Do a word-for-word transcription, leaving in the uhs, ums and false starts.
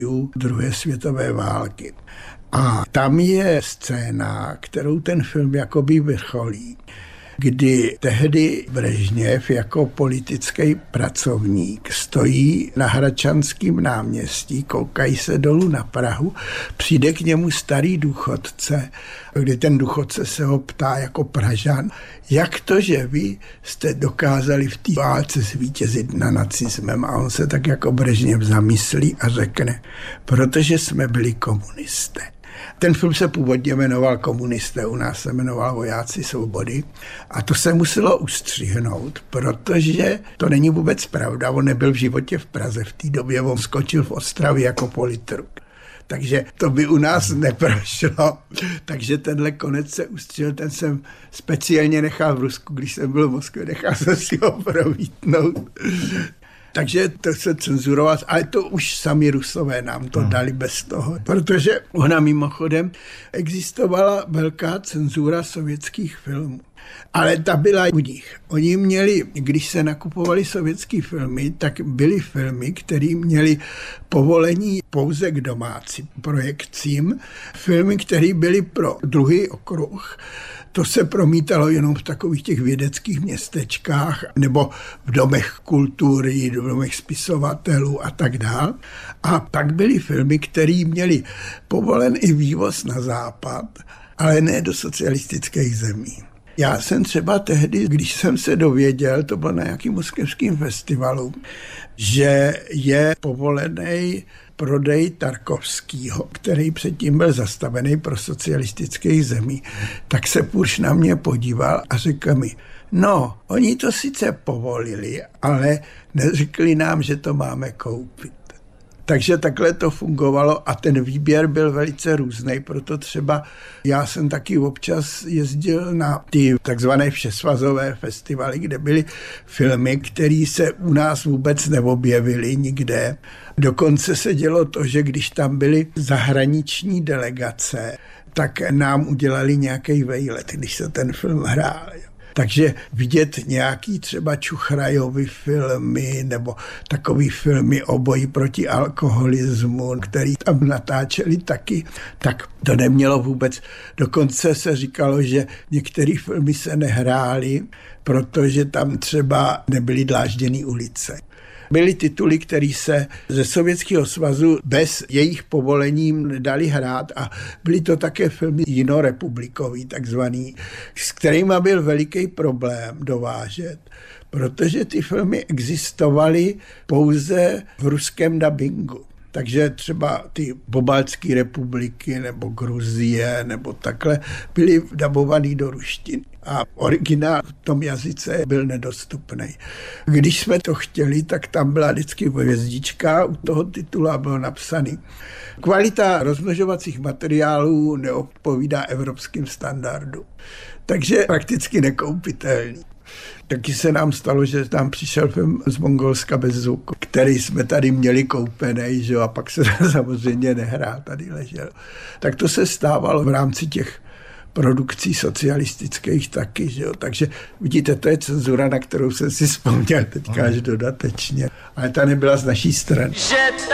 druhé světové války. A tam je scéna, kterou ten film jakoby vrcholí, kdy tehdy Brežněv jako politický pracovník stojí na Hradčanském náměstí, koukají se dolů na Prahu, přijde k němu starý důchodce, kdy ten důchodce se ho ptá jako Pražan, jak to, že vy jste dokázali v té válce zvítězit nad nacismem, a on se tak jako Brežněv zamyslí a řekne, protože jsme byli komunisté. Ten film se původně jmenoval Komunisté, u nás se jmenoval Vojáci svobody a to se muselo ustřihnout, protože to není vůbec pravda, on nebyl v životě v Praze v té době, on skočil v Ostravě jako politruk. Takže to by u nás neprošlo. Takže tenhle konec se ustřihl, ten jsem speciálně nechal v Rusku, když jsem byl v Moskvě, nechal jsem si ho promítnout. Takže to se cenzurovalo, ale to už sami Rusové nám to dali bez toho, protože ona mimochodem existovala velká cenzura sovětských filmů. Ale ta byla u nich. Oni měli, když se nakupovali sovětský filmy, tak byly filmy, které měly povolení pouze k domácím projekcím. Filmy, které byly pro druhý okruh, to se promítalo jenom v takových těch vědeckých městečkách nebo v domech kultury, v domech spisovatelů a tak dál. A pak byly filmy, které měly povolen i vývoz na západ, ale ne do socialistických zemí. Já jsem třeba tehdy, když jsem se dověděl, to bylo na nějakým moskevském festivalu, že je povolený prodej Tarkovskýho, který předtím byl zastavený pro socialistické zemí, tak se Purš na mě podíval a řekl mi, no, oni to sice povolili, ale neřekli nám, že to máme koupit. Takže takhle to fungovalo a ten výběr byl velice různý, proto třeba já jsem taky občas jezdil na ty takzvané všesvazové festivaly, kde byly filmy, které se u nás vůbec neobjevily nikde. Dokonce se dělo to, že když tam byly zahraniční delegace, tak nám udělali nějaký vejlet, když se ten film hrál. Takže vidět nějaký třeba Čuchrajovy filmy nebo takový filmy o boji proti alkoholismu, který tam natáčeli taky, tak to nemělo vůbec. Dokonce se říkalo, že některé filmy se nehrály, protože tam třeba nebyly dlážděné ulice. Byly tituly, které se ze Sovětského svazu bez jejich povolením dali hrát a byly to také filmy jinorepublikový, takzvaný, s kterýma byl veliký problém dovážet, protože ty filmy existovaly pouze v ruském dabingu. Takže třeba ty pobaltské republiky nebo Gruzie nebo takhle byly dabovaný do ruštiny. A originál v tom jazyce byl nedostupný. Když jsme to chtěli, tak tam byla vždycky hvězdička, u toho titula bylo napsaný. Kvalita rozmnožovacích materiálů neodpovídá evropským standardům. Takže prakticky nekoupitelný. Taky se nám stalo, že tam přišel film z Mongolska bez zvuku, který jsme tady měli koupený, že jo, a pak se samozřejmě nehrál, tady ležel. Tak to se stávalo v rámci těch produkcí socialistických taky, že jo. Takže vidíte, to je cenzura, na kterou jsem si vzpomněl teďka až dodatečně. Ale ta nebyla z naší strany.